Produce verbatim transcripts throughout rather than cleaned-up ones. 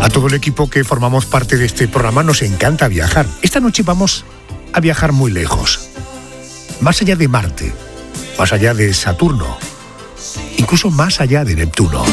A todo el equipo que formamos parte de este programa nos encanta viajar. Esta noche vamos a viajar muy lejos, más allá de Marte, más allá de Saturno, incluso más allá de Neptuno.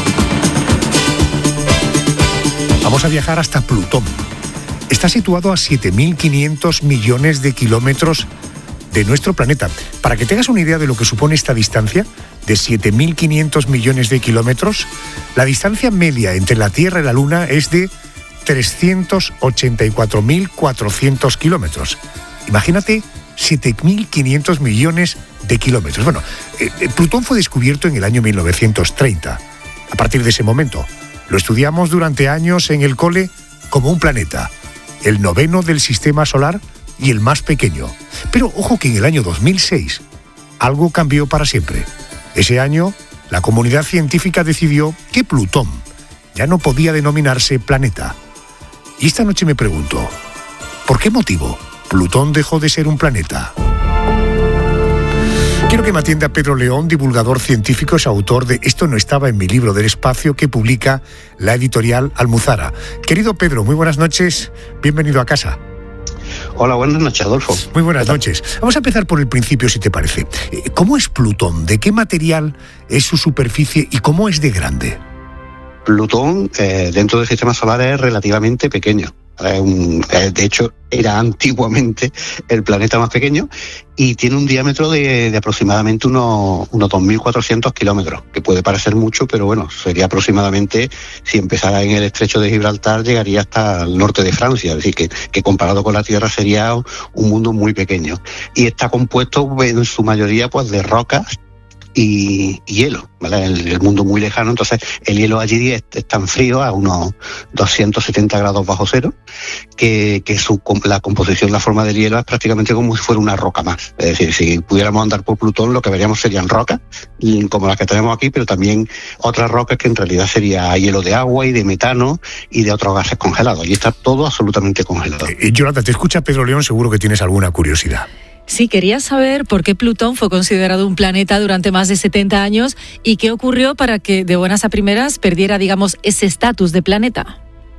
Vamos a viajar hasta Plutón. Está situado a siete mil quinientos millones de kilómetros de nuestro planeta. Para que tengas una idea de lo que supone esta distancia, de siete mil quinientos millones de kilómetros, la distancia media entre la Tierra y la Luna es de trescientos ochenta y cuatro mil cuatrocientos kilómetros. Imagínate siete mil quinientos millones de kilómetros. Bueno, eh, Plutón fue descubierto en el año mil novecientos treinta. A partir de ese momento, lo estudiamos durante años en el cole como un planeta, el noveno del sistema solar y el más pequeño. Pero ojo que en el año dos mil seis algo cambió para siempre. Ese año, la comunidad científica decidió que Plutón ya no podía denominarse planeta. Y esta noche me pregunto, ¿por qué motivo Plutón dejó de ser un planeta? Quiero que me atienda Pedro León, divulgador científico, es autor de Esto no estaba en mi libro del espacio, que publica la editorial Almuzara. Querido Pedro, muy buenas noches, bienvenido a casa. Hola, buenas noches, Adolfo. Muy buenas noches. Vamos a empezar por el principio, si te parece. ¿Cómo es Plutón? ¿De qué material es su superficie y cómo es de grande? Plutón, eh, dentro del sistema solar, es relativamente pequeño. Es un, es, de hecho, era antiguamente el planeta más pequeño y tiene un diámetro de, de aproximadamente unos, unos dos mil cuatrocientos kilómetros, que puede parecer mucho, pero bueno, sería aproximadamente, si empezara en el estrecho de Gibraltar, llegaría hasta el norte de Francia, es decir, que, que comparado con la Tierra sería un mundo muy pequeño. Y está compuesto en su mayoría pues de rocas y hielo, ¿vale? El, el mundo muy lejano, entonces el hielo allí es, es tan frío, a unos doscientos setenta grados bajo cero, que, que su, la composición, la forma del hielo es prácticamente como si fuera una roca más. Es decir, si pudiéramos andar por Plutón, lo que veríamos serían rocas, como las que tenemos aquí, pero también otras rocas que en realidad sería hielo de agua y de metano y de otros gases congelados. Y está todo absolutamente congelado. Eh, Jonathan, te escucha Pedro León, seguro que tienes alguna curiosidad. Sí, quería saber por qué Plutón fue considerado un planeta durante más de setenta años y qué ocurrió para que de buenas a primeras perdiera, digamos, ese estatus de planeta.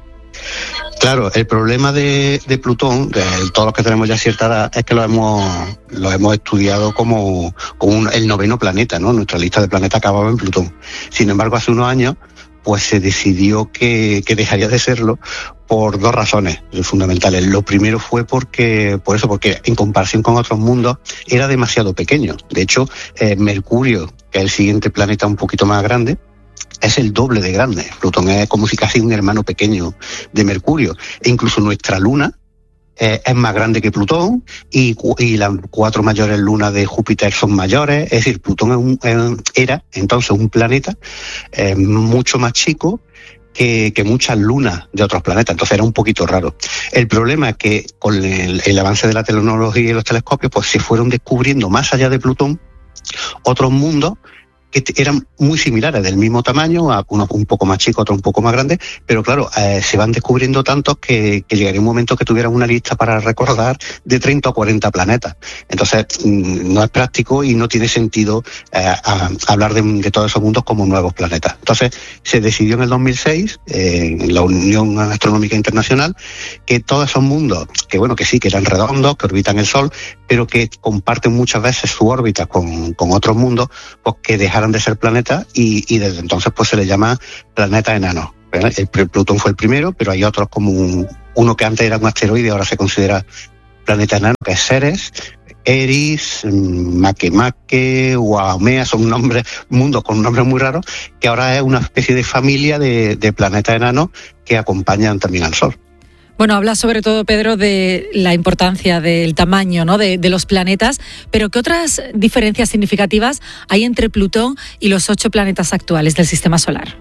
Claro, el problema de, de Plutón, de todos los que tenemos ya cierta edad, es que lo hemos, lo hemos estudiado como, como un, el noveno planeta, ¿no? Nuestra lista de planetas acababa en Plutón. Sin embargo, hace unos años pues se decidió que, que dejaría de serlo por dos razones fundamentales. Lo primero fue porque, por eso, porque en comparación con otros mundos era demasiado pequeño. De hecho, eh, Mercurio, que es el siguiente planeta un poquito más grande, es el doble de grande. Plutón es como si casi un hermano pequeño de Mercurio. E incluso nuestra Luna eh, es más grande que Plutón y, y las cuatro mayores lunas de Júpiter son mayores. Es decir, Plutón es un, eh, era entonces un planeta eh, mucho más chico que, que muchas lunas de otros planetas. Entonces era un poquito raro. El problema es que con el, el avance de la tecnología y los telescopios, pues se fueron descubriendo más allá de Plutón otros mundos que eran muy similares, del mismo tamaño, unos un poco más chicos, otros un poco más grandes, pero claro, eh, se van descubriendo tantos que, que llegaría un momento que tuvieran una lista para recordar de treinta o cuarenta planetas. Entonces, mmm, no es práctico y no tiene sentido eh, a, a hablar de, de todos esos mundos como nuevos planetas. Entonces, se decidió en el dos mil seis, eh, en la Unión Astronómica Internacional, que todos esos mundos, que bueno, que sí, que eran redondos, que orbitan el Sol, pero que comparten muchas veces su órbita con, con otros mundos, pues que dejaron de ser planetas y, y desde entonces pues se le llama planeta enano. El Plutón fue el primero, pero hay otros como un, uno que antes era un asteroide, ahora se considera planeta enano, que es Ceres, Eris, Makemake, Haumea, son nombres, mundos con nombres muy raros, que ahora es una especie de familia de, de planetas enanos que acompañan también al Sol. Bueno, habla sobre todo, Pedro, de la importancia del tamaño, ¿no?, de, de los planetas, pero ¿qué otras diferencias significativas hay entre Plutón y los ocho planetas actuales del Sistema Solar?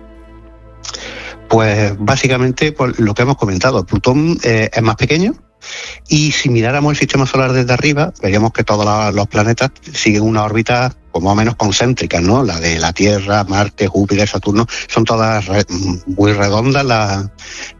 Pues básicamente pues, lo que hemos comentado, Plutón eh, es más pequeño y si miráramos el Sistema Solar desde arriba, veríamos que todos los, los planetas siguen una órbita pues, más o menos concéntricas, ¿no? La de la Tierra, Marte, Júpiter, Saturno, son todas re, muy redondas la,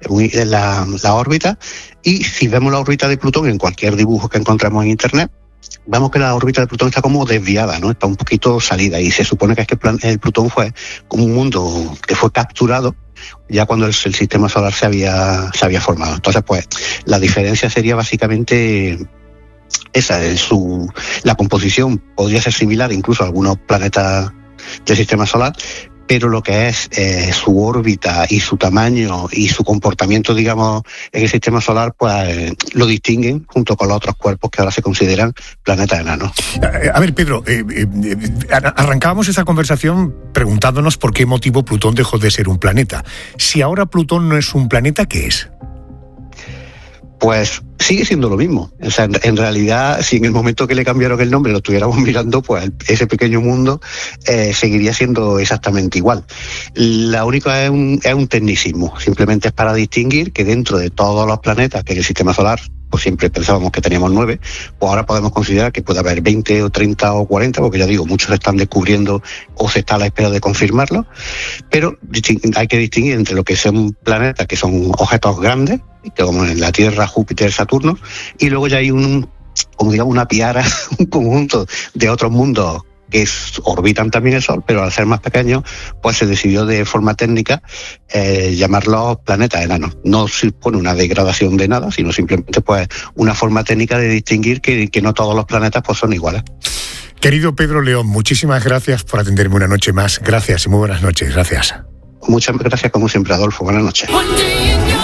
la, la órbita. Y si vemos la órbita de Plutón en cualquier dibujo que encontremos en Internet, vemos que la órbita de Plutón está como desviada, ¿no? Está un poquito salida y se supone que es que el Plutón fue como un mundo que fue capturado ya cuando el, el sistema solar se había, se había formado. Entonces, pues, la diferencia sería básicamente esa, es su, la composición podría ser similar incluso a algunos planetas del sistema solar, pero lo que es eh, su órbita y su tamaño y su comportamiento, digamos, en el sistema solar, pues eh, lo distinguen junto con los otros cuerpos que ahora se consideran planetas enanos. A, a ver, Pedro, eh, eh, arrancábamos esa conversación preguntándonos por qué motivo Plutón dejó de ser un planeta. Si ahora Plutón no es un planeta, ¿qué es? Pues sigue siendo lo mismo. O sea, en, en realidad, si en el momento que le cambiaron el nombre lo estuviéramos mirando, pues ese pequeño mundo eh, seguiría siendo exactamente igual. La única es un, es un tecnicismo. Simplemente es para distinguir que dentro de todos los planetas que en el sistema solar, pues siempre pensábamos que teníamos nueve, pues ahora podemos considerar que puede haber veinte o treinta o cuarenta, porque ya digo, muchos se están descubriendo o se está a la espera de confirmarlo, pero hay que distinguir entre lo que son planetas, que son objetos grandes, que como en la Tierra, Júpiter, Saturno, y luego ya hay un, como digamos, una piara, un conjunto de otros mundos que es, orbitan también el Sol, pero al ser más pequeños, pues se decidió de forma técnica eh, llamarlos planetas enanos. No supone una degradación de nada, sino simplemente pues una forma técnica de distinguir que, que no todos los planetas pues son iguales. Querido Pedro León, muchísimas gracias por atenderme una noche más. Gracias y muy buenas noches. Gracias. Muchas gracias, como siempre, Adolfo. Buenas noches.